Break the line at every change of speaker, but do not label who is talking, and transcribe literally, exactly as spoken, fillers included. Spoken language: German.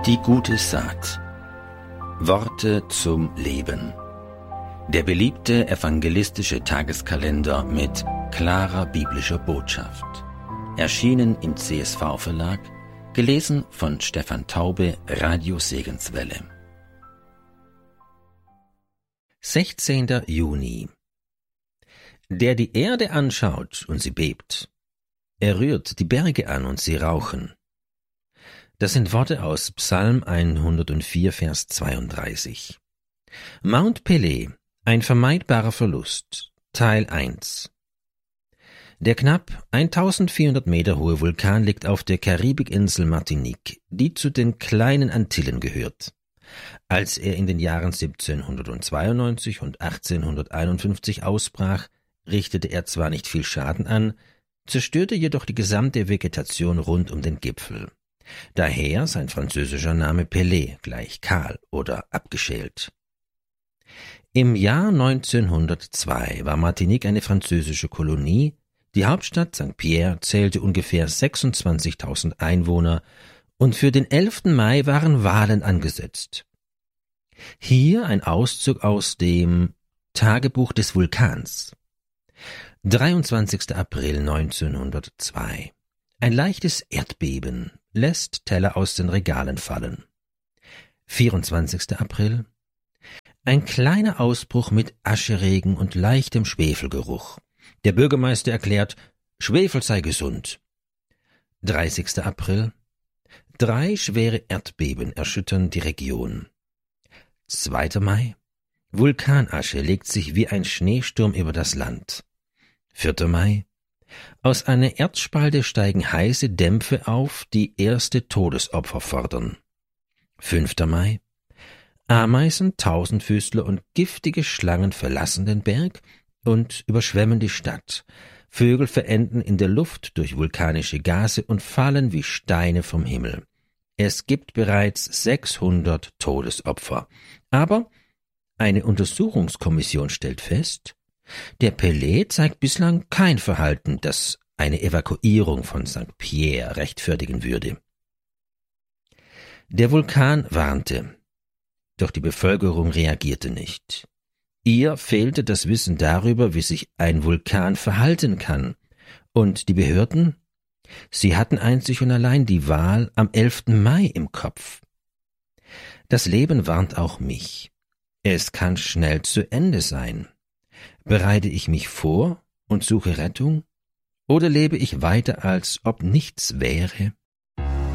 Die gute Saat. Worte zum Leben. Der beliebte evangelistische Tageskalender mit klarer biblischer Botschaft. Erschienen im C S V-Verlag, gelesen von Stefan Taube, Radio Segenswelle. sechzehnter Juni. Der die Erde anschaut und sie bebt. Er rührt die Berge an und sie rauchen. Das sind Worte aus Psalm hundertvier, Vers zweiunddreißig. Mount Pelée, ein vermeidbarer Verlust, Teil eins. Der knapp eintausendvierhundert Meter hohe Vulkan liegt auf der Karibikinsel Martinique, die zu den kleinen Antillen gehört. Als er in den Jahren siebzehnhundertzweiundneunzig und achtzehnhunderteinundfünfzig ausbrach, richtete er zwar nicht viel Schaden an, zerstörte jedoch die gesamte Vegetation rund um den Gipfel. Daher sein französischer Name Pelé, gleich kahl oder abgeschält. Im Jahr neunzehnhundertzwei war Martinique eine französische Kolonie. Die Hauptstadt Sankt Pierre zählte ungefähr sechsundzwanzigtausend Einwohner und für den elften Mai waren Wahlen angesetzt. Hier ein Auszug aus dem Tagebuch des Vulkans. dreiundzwanzigster April neunzehnhundertzwei. Ein leichtes Erdbeben lässt Teller aus den Regalen fallen. vierundzwanzigster April. Ein kleiner Ausbruch mit Ascheregen und leichtem Schwefelgeruch. Der Bürgermeister erklärt, Schwefel sei gesund. dreißigster April. Drei schwere Erdbeben erschüttern die Region. zweiter Mai. Vulkanasche legt sich wie ein Schneesturm über das Land. vierter Mai. Aus einer Erdspalte steigen heiße Dämpfe auf, die erste Todesopfer fordern. fünfter Mai. Ameisen, Tausendfüßler und giftige Schlangen verlassen den Berg und überschwemmen die Stadt. Vögel verenden in der Luft durch vulkanische Gase und fallen wie Steine vom Himmel. Es gibt bereits sechshundert Todesopfer. Aber eine Untersuchungskommission stellt fest, der Pelé zeigt bislang kein Verhalten, das eine Evakuierung von Sankt Pierre rechtfertigen würde. Der Vulkan warnte, doch die Bevölkerung reagierte nicht. Ihr fehlte das Wissen darüber, wie sich ein Vulkan verhalten kann. Und die Behörden? Sie hatten einzig und allein die Wahl am elften Mai im Kopf. Das Leben warnt auch mich. Es kann schnell zu Ende sein. Bereite ich mich vor und suche Rettung? Oder lebe ich weiter, als ob nichts wäre?